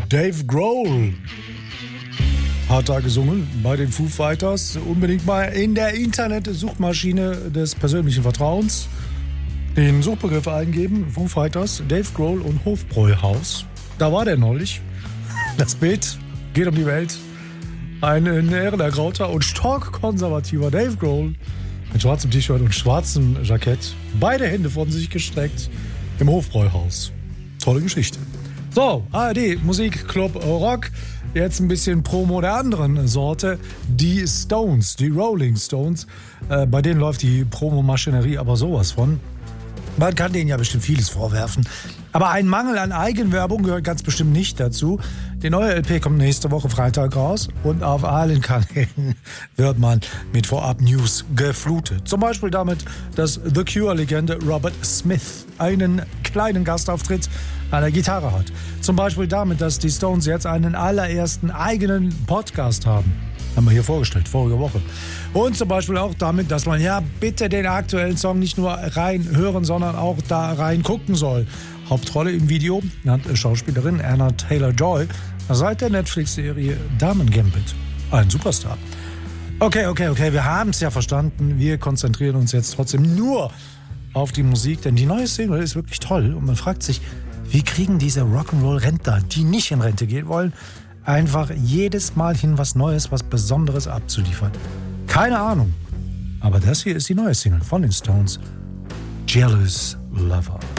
Dave Grohl hat da gesungen bei den Foo Fighters. Unbedingt mal in der Internet-Suchmaschine des persönlichen Vertrauens den Suchbegriff eingeben. Foo Fighters, Dave Grohl und Hofbräuhaus. Da war der neulich. Das Bild geht um die Welt. Ein in Ehren ergrauter und stockkonservativer Dave Grohl mit schwarzem T-Shirt und schwarzem Jackett. Beide Hände von sich gestreckt im Hofbräuhaus. Tolle Geschichte. So, ARD, Musik, Club, Rock. Jetzt ein bisschen Promo der anderen Sorte. Die Stones, die Rolling Stones. Bei denen läuft die Promomaschinerie aber sowas von. Man kann denen ja bestimmt vieles vorwerfen. Aber ein Mangel an Eigenwerbung gehört ganz bestimmt nicht dazu. Die neue LP kommt nächste Woche Freitag raus und auf allen Kanälen wird man mit Vorab-News geflutet. Zum Beispiel damit, dass The Cure-Legende Robert Smith einen kleinen Gastauftritt an der Gitarre hat. Zum Beispiel damit, dass die Stones jetzt einen allerersten eigenen Podcast haben. Haben wir hier vorgestellt, vorige Woche. Und zum Beispiel auch damit, dass man ja bitte den aktuellen Song nicht nur rein hören, sondern auch da rein gucken soll. Hauptrolle im Video hat Schauspielerin Anna Taylor-Joy seit der Netflix-Serie Damen Gambit. Ein Superstar. Okay, wir haben es ja verstanden. Wir konzentrieren uns jetzt trotzdem nur auf die Musik, denn die neue Single ist wirklich toll. Und man fragt sich, wie kriegen diese Rock'n'Roll-Rentner, die nicht in Rente gehen wollen, einfach jedes Mal hin, was Neues, was Besonderes abzuliefern. Keine Ahnung. Aber das hier ist die neue Single von den Stones. Jealous Lover.